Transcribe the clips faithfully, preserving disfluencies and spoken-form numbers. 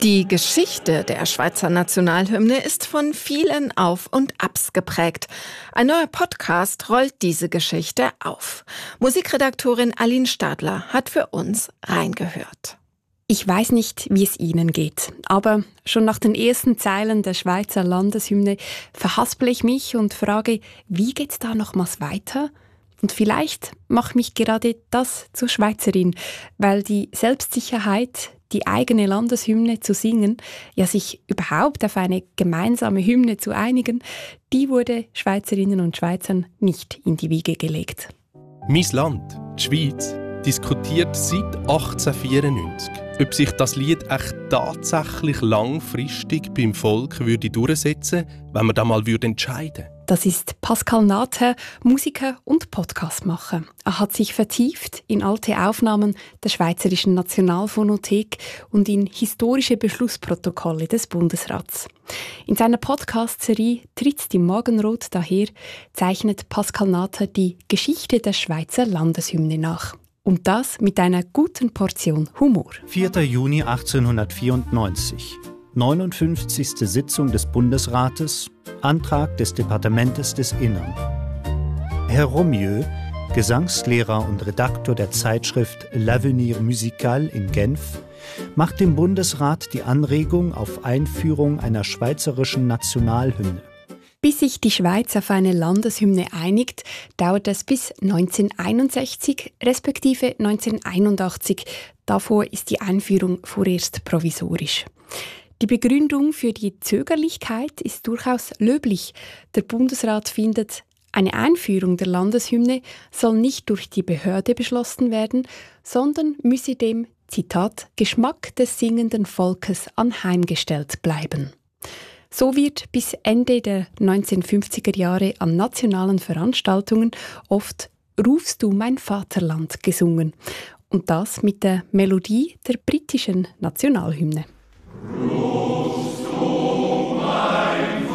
Die Geschichte der Schweizer Nationalhymne ist von vielen Auf- und Abs geprägt. Ein neuer Podcast rollt diese Geschichte auf. Musikredaktorin Aline Stadler hat für uns reingehört. Ich weiß nicht, wie es Ihnen geht, aber schon nach den ersten Zeilen der Schweizer Landeshymne verhaspel ich mich und frage, wie geht's da nochmals weiter? Und vielleicht macht mich gerade das zur Schweizerin, weil die Selbstsicherheit, die eigene Landeshymne zu singen, ja sich überhaupt auf eine gemeinsame Hymne zu einigen, die wurde Schweizerinnen und Schweizern nicht in die Wiege gelegt. Mein Land, die Schweiz, diskutiert seit achtzehnhundertvierundneunzig, ob sich das Lied echt tatsächlich langfristig beim Volk würde durchsetzen, wenn man da mal würde entscheiden. Das ist Pascal Nather, Musiker und Podcastmacher. Er hat sich vertieft in alte Aufnahmen der Schweizerischen Nationalphonothek und in historische Beschlussprotokolle des Bundesrats. In seiner Podcast-Serie «Tritt die Morgenrot daher» zeichnet Pascal Nather die Geschichte der Schweizer Landeshymne nach. Und das mit einer guten Portion Humor. vierter Juni achtzehnhundertvierundneunzig. neunundfünfzigste Sitzung des Bundesrates, Antrag des Departementes des Innern. Herr Romieux, Gesangslehrer und Redaktor der Zeitschrift L'Avenir Musical in Genf, macht dem Bundesrat die Anregung auf Einführung einer schweizerischen Nationalhymne. Bis sich die Schweiz auf eine Landeshymne einigt, dauert es bis neunzehnhunderteinundsechzig respektive neunzehnhunderteinundachtzig. Davor ist die Einführung vorerst provisorisch. Die Begründung für die Zögerlichkeit ist durchaus löblich. Der Bundesrat findet, eine Einführung der Landeshymne soll nicht durch die Behörde beschlossen werden, sondern müsse dem, Zitat, Geschmack des singenden Volkes anheimgestellt bleiben. So wird bis Ende der neunzehnhundertfünfziger Jahre an nationalen Veranstaltungen oft »Rufst du mein Vaterland« gesungen. Und das mit der Melodie der britischen Nationalhymne. Rufst du mein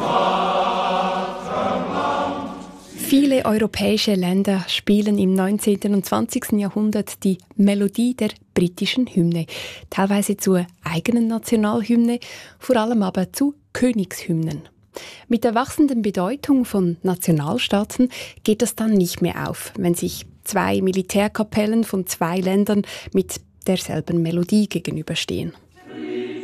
Vaterland? Viele europäische Länder spielen im neunzehnten und zwanzigsten Jahrhundert die Melodie der britischen Hymne, teilweise zur eigenen Nationalhymne, vor allem aber zu Königshymnen. Mit der wachsenden Bedeutung von Nationalstaaten geht das dann nicht mehr auf, wenn sich zwei Militärkapellen von zwei Ländern mit derselben Melodie gegenüberstehen.